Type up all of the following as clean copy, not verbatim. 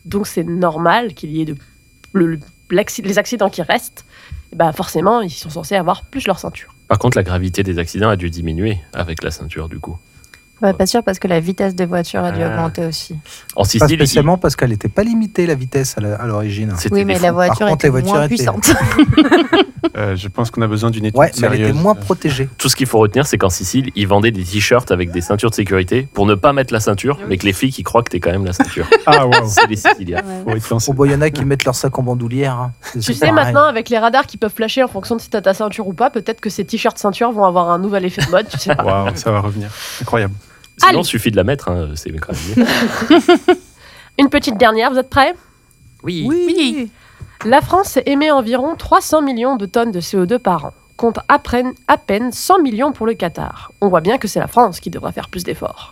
Donc c'est normal qu'il y ait les accidents qui restent. Et bah forcément, ils sont censés avoir plus leur ceinture. Par contre, la gravité des accidents a dû diminuer avec la ceinture, du coup. Pas sûr, parce que la vitesse des voitures a dû augmenter aussi. En Pas Sicile, spécialement parce qu'elle n'était pas limitée, la vitesse à l'origine. Oui, mais la voiture était moins puissante. Je pense qu'on a besoin d'une étude Ouais, mais elle sérieuse. était moins protégée. Tout ce qu'il faut retenir, c'est qu'en Sicile, ils vendaient des t-shirts avec des ceintures de sécurité pour ne pas mettre la ceinture, mais que les filles qui croient que t'es quand même la ceinture. Ah, waouh. C'est les Siciliens. Faut être lancé. Il y en a qui mettent leur sac en bandoulière. Hein. Tu sais, maintenant, avec les radars qui peuvent flasher en fonction de si t'as ta ceinture ou pas, peut-être que ces t-shirts ceinture vont avoir un nouvel effet de mode, tu sais pas. Waouh, ça va revenir. Incroyable. Sinon, il suffit de la mettre, hein, c'est quand même mieux. Une petite dernière, vous êtes prêts ? Oui. La France émet environ 300 millions de tonnes de CO2 par an, contre à peine 100 millions pour le Qatar. On voit bien que c'est la France qui devra faire plus d'efforts.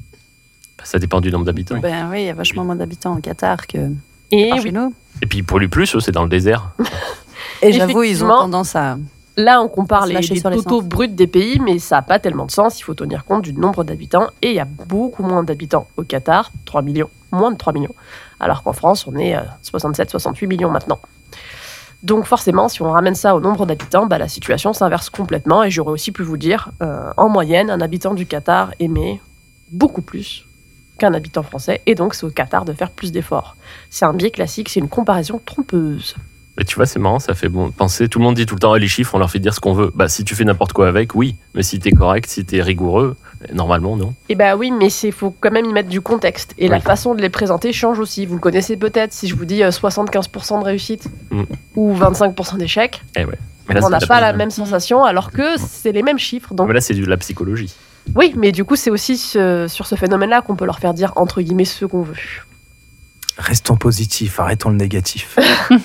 Ça dépend du nombre d'habitants. Ben oui, il y a vachement moins d'habitants au Qatar que Et chez nous. Et puis, ils polluent plus, eux, c'est dans le désert. Et j'avoue, ils ont Effectivement. tendance à... Là, on compare Se les lâcher sur les totaux sens. bruts des pays, mais ça n'a pas tellement de sens. Il faut tenir compte du nombre d'habitants. Et il y a beaucoup moins d'habitants au Qatar, 3 millions, moins de 3 millions. Alors qu'en France, on est 67-68 millions maintenant. Donc forcément, si on ramène ça au nombre d'habitants, la situation s'inverse complètement. Et j'aurais aussi pu vous dire, en moyenne, un habitant du Qatar émet beaucoup plus qu'un habitant français. Et donc, c'est au Qatar de faire plus d'efforts. C'est un biais classique, c'est une comparaison trompeuse. Mais tu vois, c'est marrant, ça fait penser. Tout le monde dit tout le temps, les chiffres, on leur fait dire ce qu'on veut. Si tu fais n'importe quoi avec, oui. Mais si t'es correct, si t'es rigoureux, normalement, non. Eh oui, mais il faut quand même y mettre du contexte. Et la façon de les présenter change aussi. Vous le connaissez peut-être, si je vous dis 75% de réussite ou 25% d'échec, Eh ouais. Mais là, on n'a pas la même sensation, alors que c'est les mêmes chiffres. Donc... Mais là, c'est de la psychologie. Oui, mais du coup, c'est aussi sur ce phénomène-là qu'on peut leur faire dire, entre guillemets, ce qu'on veut. Restons positifs, arrêtons le négatif.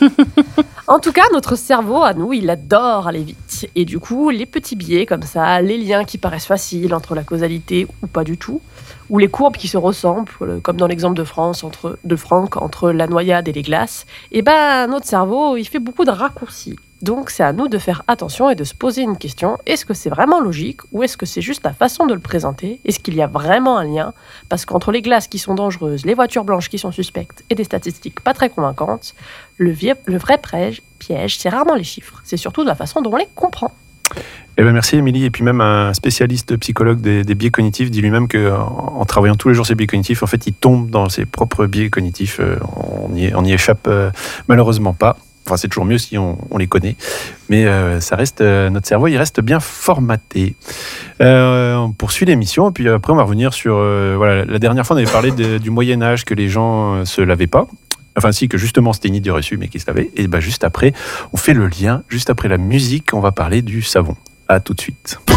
En tout cas, notre cerveau, à nous, il adore aller vite. Et du coup, les petits biais comme ça, les liens qui paraissent faciles entre la causalité ou pas du tout, ou les courbes qui se ressemblent, comme dans l'exemple de Franck, entre la noyade et les glaces, notre cerveau, il fait beaucoup de raccourcis. Donc, c'est à nous de faire attention et de se poser une question. Est-ce que c'est vraiment logique ou est-ce que c'est juste la façon de le présenter ? Est-ce qu'il y a vraiment un lien ? Parce qu'entre les glaces qui sont dangereuses, les voitures blanches qui sont suspectes et des statistiques pas très convaincantes, le vrai piège, c'est rarement les chiffres. C'est surtout la façon dont on les comprend. Merci Émilie. Et puis même un spécialiste psychologue des biais cognitifs dit lui-même qu'en travaillant tous les jours ses biais cognitifs, en fait, il tombe dans ses propres biais cognitifs. On n'y échappe malheureusement pas. Enfin, c'est toujours mieux si on les connaît. Mais ça reste, notre cerveau, il reste bien formaté. On poursuit l'émission. Et puis après, on va revenir sur... la dernière fois, on avait parlé du Moyen-Âge, que les gens se lavaient pas. Enfin, si, que justement, c'était une idée reçue, mais qui se lavait. Et juste après, on fait le lien. Juste après la musique, on va parler du savon. À tout de suite.